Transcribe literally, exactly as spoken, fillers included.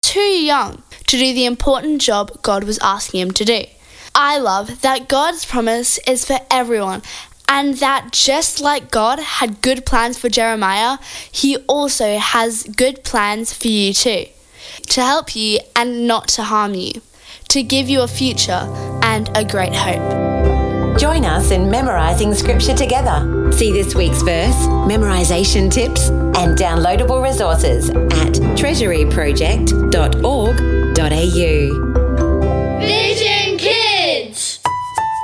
too young to do the important job God was asking him to do. I love that God's promise is for everyone, and that just like God had good plans for Jeremiah, he also has good plans for you too, to help you and not to harm you, to give you a future and a great hope. Join us in memorising Scripture together. See this week's verse, memorisation tips and downloadable resources at treasury project dot org dot a u.